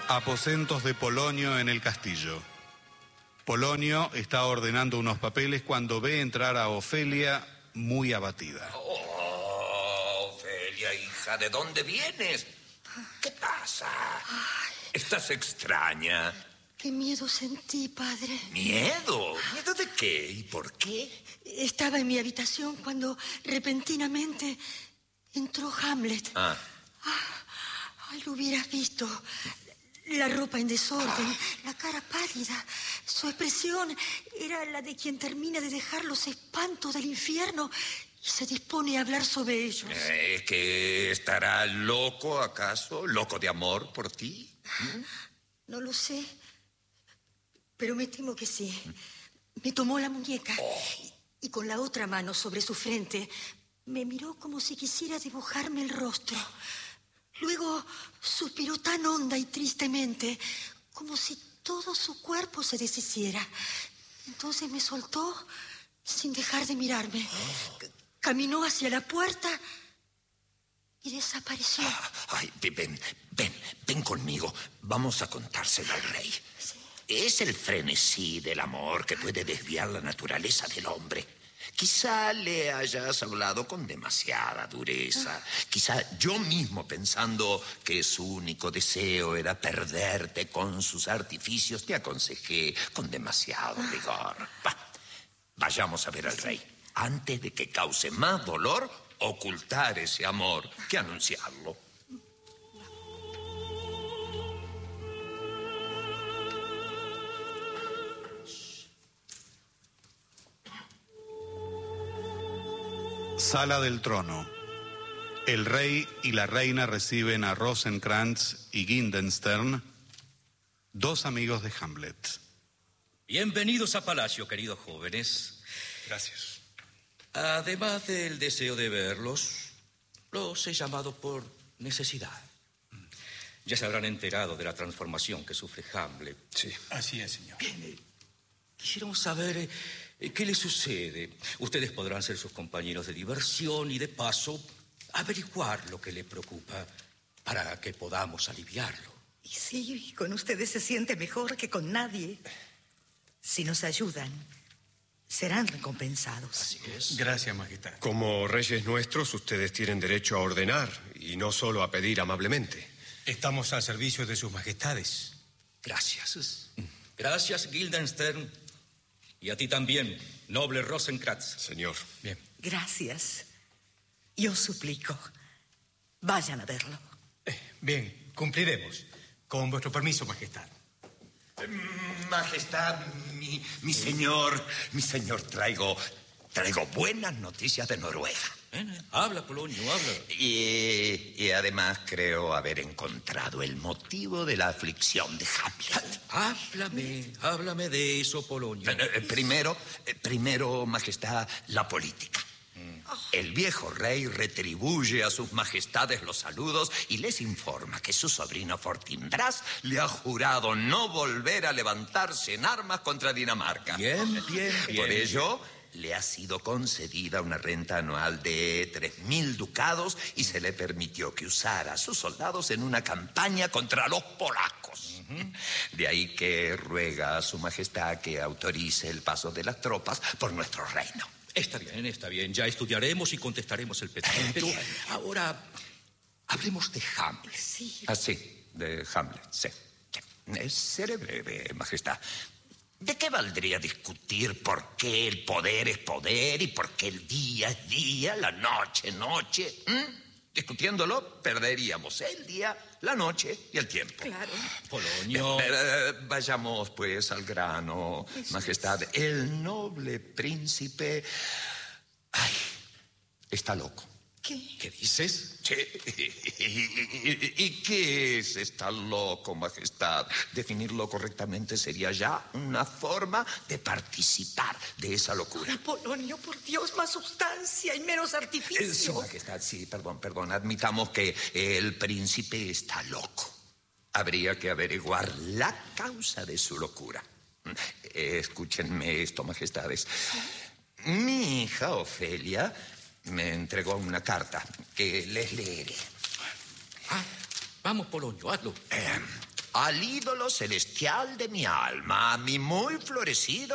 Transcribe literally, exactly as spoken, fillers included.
Aposentos de Polonio en el castillo. Polonio está ordenando unos papeles cuando ve entrar a Ofelia muy abatida. Oh, Ofelia, hija, ¿de dónde vienes? ¿Qué pasa? Ay, ¿Estás extraña? qué miedo sentí, padre. ¿Miedo? ¿Miedo de qué? ¿Y por qué? Estaba en mi habitación cuando repentinamente entró Hamlet. Ah. Ah, ay, lo hubieras visto. La ropa en desorden, la cara pálida. Su expresión era la de quien termina de dejar los espantos del infierno y se dispone a hablar sobre ellos. Eh, ¿Que estará loco, acaso? ¿Loco de amor por ti? ¿Mm? No lo sé, pero me temo que sí. Me tomó la muñeca Oh. y, y con la otra mano sobre su frente me miró como si quisiera dibujarme el rostro. Luego suspiró tan honda y tristemente, como si todo su cuerpo se deshiciera. Entonces me soltó sin dejar de mirarme. Oh. Caminó hacia la puerta y desapareció. Ay, ven, ven, ven conmigo. Vamos a contárselo al rey. Sí. Es el frenesí del amor que puede desviar la naturaleza del hombre. Quizá le hayas hablado con demasiada dureza. Quizá yo mismo, pensando que su único deseo era perderte con sus artificios, te aconsejé con demasiado rigor. Va, vayamos a ver al rey. Antes de que cause más dolor, ocultar ese amor que anunciarlo. Sala del trono. El rey y la reina reciben a Rosenkrantz y Guildenstern, dos amigos de Hamlet. Bienvenidos a palacio, queridos jóvenes. Gracias. Además del deseo de verlos, los he llamado por necesidad. Ya se habrán enterado de la transformación que sufre Hamlet. Sí, así es, señor. Bien, eh, quisiéramos saber eh, qué le sucede. Ustedes podrán ser sus compañeros de diversión y, de paso, averiguar lo que le preocupa para que podamos aliviarlo. Y sí, con ustedes se siente mejor que con nadie. Si nos ayudan, serán recompensados. Así es. Gracias, Majestad. Como reyes nuestros, ustedes tienen derecho a ordenar y no solo a pedir amablemente. Estamos al servicio de sus majestades. Gracias. Gracias, Guildenstern. Y a ti también, noble Rosenkrantz. Señor. Bien. Gracias. Yo suplico, vayan a verlo. Eh, bien, cumpliremos. Con vuestro permiso, Majestad. Majestad, mi, mi señor, mi señor, traigo, traigo buenas noticias de Noruega. Eh, habla, Polonio, habla. Y, y además creo haber encontrado el motivo de la aflicción de Hamlet. Háblame, háblame de eso, Polonio. Eh, eh, primero, eh, primero, Majestad, la política. El viejo rey retribuye a sus majestades los saludos y les informa que su sobrino Fortinbras le ha jurado no volver a levantarse en armas contra Dinamarca. Bien, bien, bien. Por ello, le ha sido concedida una renta anual de tres mil ducados y se le permitió que usara a sus soldados en una campaña contra los polacos. Uh-huh. De ahí que ruega a su majestad que autorice el paso de las tropas por nuestro reino. Está bien, está bien. Ya estudiaremos y contestaremos el petición. Pero ahora hablemos de Hamlet. Sí. Ah, sí, de Hamlet, sí. sí. Seré breve, majestad. ¿De qué valdría discutir por qué el poder es poder y por qué el día es día, la noche es noche? ¿Mm? Discutiéndolo, perderíamos el día, la noche y el tiempo. Claro. Polonio. Eh, eh, vayamos, pues, al grano, Eso majestad. es. El noble príncipe... Ay, está loco. ¿Qué? ¿Qué dices? Sí. ¿Y, y, y qué es estar loco, majestad? Definirlo correctamente sería ya una forma de participar de esa locura. Ay, Polonio, por Dios, más sustancia y menos artificio. Eh, Sí, majestad, sí, perdón, perdón. Admitamos que el príncipe está loco. Habría que averiguar la causa de su locura. Eh, escúchenme esto, majestades. Mi hija, Ofelia, me entregó una carta que les leeré. Ah, vamos, Polonio, hazlo. Eh, al ídolo celestial de mi alma, a mi muy florecido